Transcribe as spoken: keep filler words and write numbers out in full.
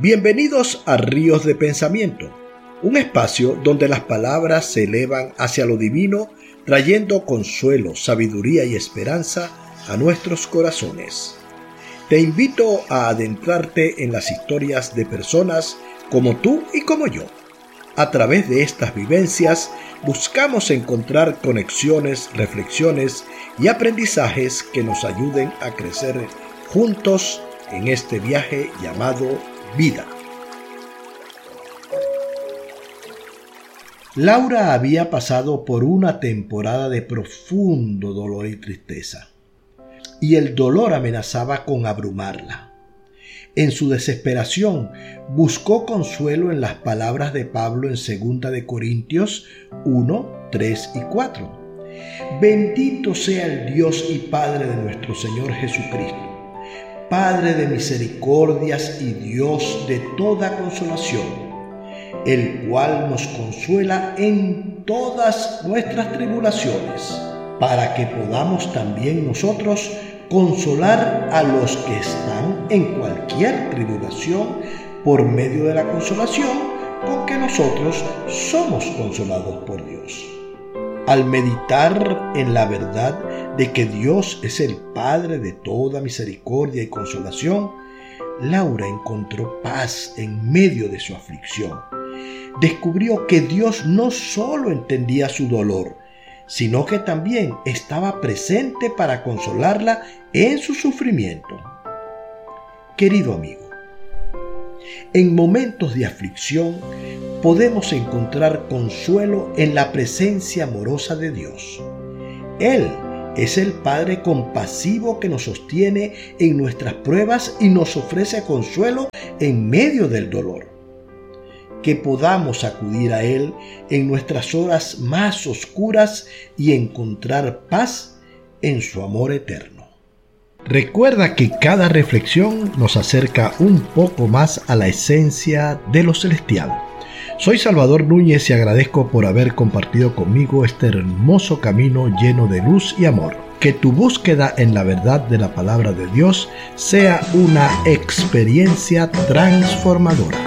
Bienvenidos a Ríos de Pensamiento, un espacio donde las palabras se elevan hacia lo divino, trayendo consuelo, sabiduría y esperanza a nuestros corazones. Te invito a adentrarte en las historias de personas como tú y como yo. A través de estas vivencias buscamos encontrar conexiones, reflexiones y aprendizajes que nos ayuden a crecer juntos en este viaje llamado vida. Laura había pasado por una temporada de profundo dolor y tristeza, y el dolor amenazaba con abrumarla. En su desesperación, buscó consuelo en las palabras de Pablo en segunda de Corintios uno, tres y cuatro. Bendito sea el Dios y Padre de nuestro Señor Jesucristo, Padre de misericordias y Dios de toda consolación, el cual nos consuela en todas nuestras tribulaciones, para que podamos también nosotros consolar a los que están en cualquier tribulación por medio de la consolación con que nosotros somos consolados por Dios. Al meditar en la verdad de que Dios es el Padre de toda misericordia y consolación, Laura encontró paz en medio de su aflicción. Descubrió que Dios no solo entendía su dolor, sino que también estaba presente para consolarla en su sufrimiento. Querido amigo, en momentos de aflicción podemos encontrar consuelo en la presencia amorosa de Dios. Él es el Padre compasivo que nos sostiene en nuestras pruebas y nos ofrece consuelo en medio del dolor. Que podamos acudir a Él en nuestras horas más oscuras y encontrar paz en su amor eterno. Recuerda que cada reflexión nos acerca un poco más a la esencia de lo celestial. Soy Salvador Núñez y agradezco por haber compartido conmigo este hermoso camino lleno de luz y amor. Que tu búsqueda en la verdad de la palabra de Dios sea una experiencia transformadora.